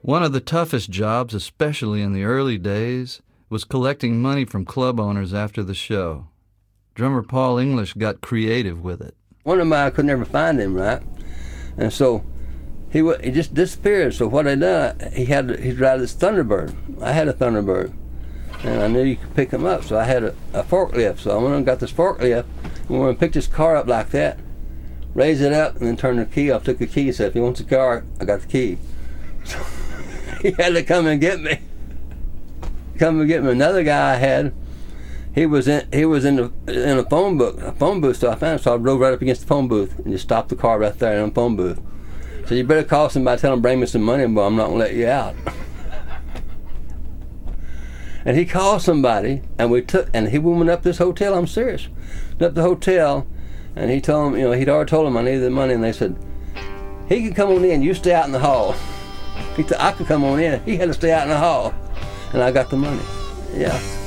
One of the toughest jobs, especially in the early days, was collecting money from club owners after the show. Drummer Paul English got creative with it. One of mine, I could never find him, right? And so he just disappeared. So what I done, he'd ride this Thunderbird. I had a Thunderbird, and I knew you could pick him up. So I had a forklift. So I went and got this forklift, and went and picked his car up like that, raised it up, and then turned the key off. Took the key, said, "If he wants the car, I got the key." So he had to come and get me. Another guy I had, he was in a phone booth. So I found him. So I drove right up against the phone booth and just stopped the car right there in the phone booth. So you better call somebody, tell them bring me some money, but I'm not gonna let you out. And he called somebody, and he went up this hotel. I'm serious. Went up the hotel, and he told him, he'd already told him I needed the money, and they said he could come on in. You stay out in the hall. He said I could come on in. He had to stay out in the hall, and I got the money. Yeah.